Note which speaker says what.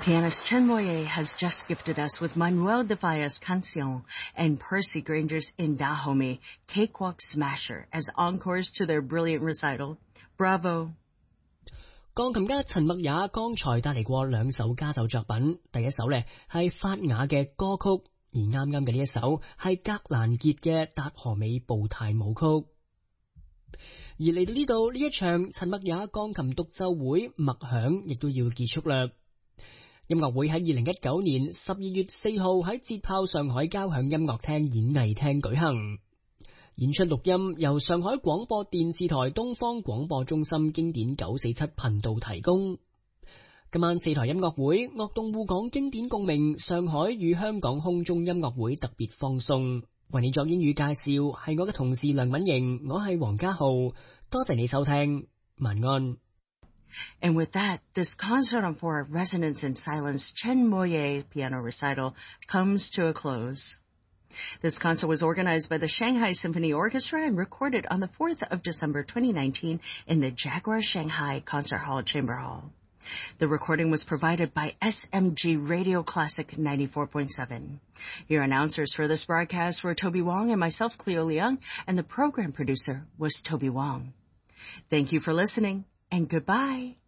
Speaker 1: Pianist Chen Moye has just gifted us with Manuel de Falla's Canción and Percy Granger's In Dahomey, Cakewalk Smasher, as encores to their brilliant recital. Bravo!
Speaker 2: 鋼琴家陳默也剛才帶嚟過兩首家奏作品，第一首呢係法雅嘅歌曲，而啱啱嘅呢一首係格蘭傑嘅達荷美步態舞曲。而嚟到呢度，呢一場陳默也鋼琴獨奏會默響亦都要結束啦。音樂會喺2019年12月4號喺捷豹上海交響音樂廳演藝廳舉行。演出錄音由上海廣播電視台東方廣播中心經典947頻道提供。今晚4台音樂會，樂動滬港經典共鳴上海與香港空中音樂會特別放送。為你作英語介紹係我嘅同事梁敏瑩，我係黃家浩，多謝你收聽，晚安。
Speaker 1: And with that, this concert on four Resonance in Silence Chen Moye piano recital comes to a close. This concert was organized by the Shanghai Symphony Orchestra and recorded on the 4th of December 2019 in the Jaguar Shanghai Concert Hall Chamber Hall. The recording was provided by SMG Radio Classic 94.7. Your announcers for this broadcast were Toby Wong and myself, Cleo Leung, and the program producer was Toby Wong. Thank you for listening, and goodbye.